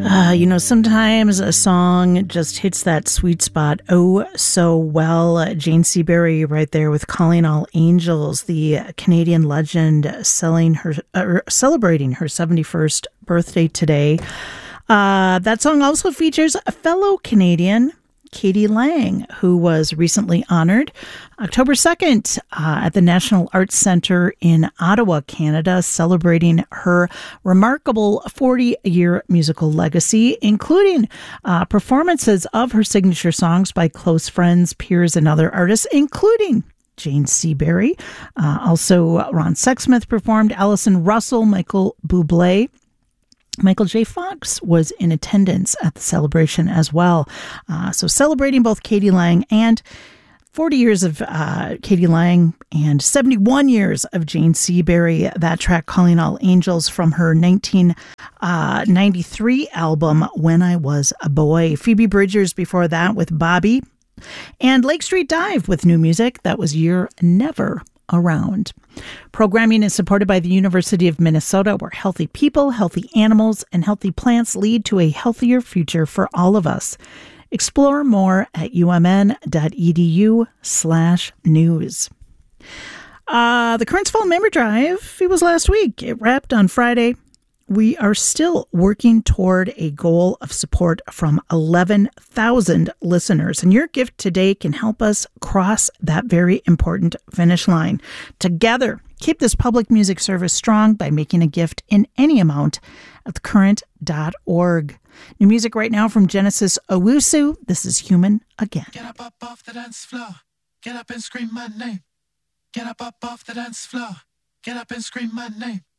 Sometimes a song just hits that sweet spot oh so well. Jane Seabury right there with Calling All Angels, the Canadian legend celebrating her 71st birthday today. That song also features a fellow Canadian, Katie Lang, who was recently honored October 2nd at the National Arts Centre in Ottawa, Canada, celebrating her remarkable 40-year musical legacy, including performances of her signature songs by close friends, peers, and other artists, including Jane Seabury. Also, Ron Sexsmith performed, Alison Russell, Michael Bublé. Michael J. Fox was in attendance at the celebration as well. So celebrating both Katie Lang and 40 years of Katie Lang and 71 years of Jane Seabury. That track, Calling All Angels, from her 1993 album, When I Was a Boy. Phoebe Bridgers before that with Bobby. And Lake Street Dive with new music. That was You're Never Around. Programming is supported by the University of Minnesota, where healthy people, healthy animals, and healthy plants lead to a healthier future for all of us. Explore more at umn.edu/news. The Currents Fall Member Drive, it was last week. It wrapped on Friday. We are still working toward a goal of support from 11,000 listeners, and your gift today can help us cross that very important finish line. Together, keep this public music service strong by making a gift in any amount at thecurrent.org. New music right now from Genesis Owusu. This is Human Again. Get up off the dance floor. Get up and scream my name. Get up off the dance floor. Get up and scream my name.